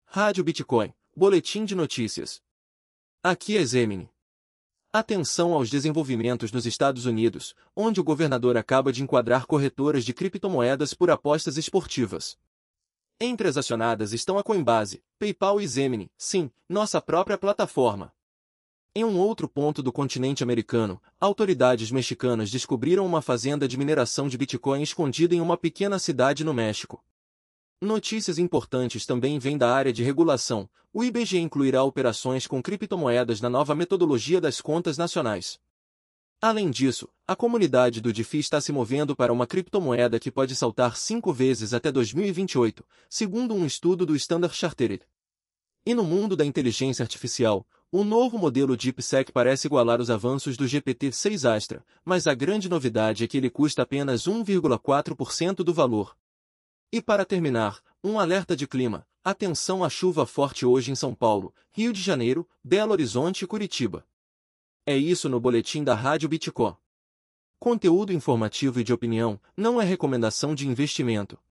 Rádio Bitcoin, Boletim de Notícias. Aqui é Zemini. Atenção aos desenvolvimentos nos Estados Unidos, onde o governador acaba de enquadrar corretoras de criptomoedas por apostas esportivas. Entre as acionadas estão a Coinbase, PayPal e Zemini, sim, nossa própria plataforma. Em um outro ponto do continente americano, autoridades mexicanas descobriram uma fazenda de mineração de Bitcoin escondida em uma pequena cidade no México. Notícias importantes também vêm da área de regulação. O IBGE incluirá operações com criptomoedas na nova metodologia das contas nacionais. Além disso, a comunidade do DeFi está se movendo para uma criptomoeda que pode saltar 5 vezes até 2028, segundo um estudo do Standard Chartered. E no mundo da inteligência artificial, o novo modelo DeepSeek parece igualar os avanços do GPT-6 Astra, mas a grande novidade é que ele custa apenas 1,4% do valor. E para terminar, um alerta de clima. Atenção à chuva forte hoje em São Paulo, Rio de Janeiro, Belo Horizonte e Curitiba. É isso no boletim da Rádio Bitcoin. Conteúdo informativo e de opinião, não é recomendação de investimento.